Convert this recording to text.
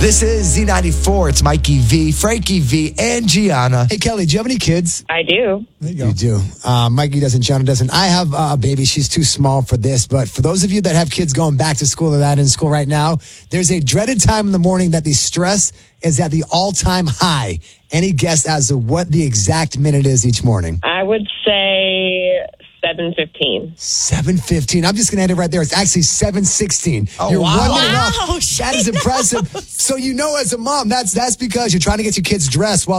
This is Z94. It's Mikey V, Frankie V, and Gianna. Hey, Kelly, do you have any kids? I do. There you go. You do. Mikey doesn't, Gianna doesn't. I have a baby. She's too small for this. But for those of you that have kids going back to school or that in school right now, there's a dreaded time in the morning that the stress is at the all-time high. Any guess as to what the exact minute is each morning? I would say 7:15. 7:15. I'm just going to end it right there. It's actually 7:16. Oh, You're wow. 1 minute off. That is impressive. So you know as a mom, that's because you're trying to get your kids dressed while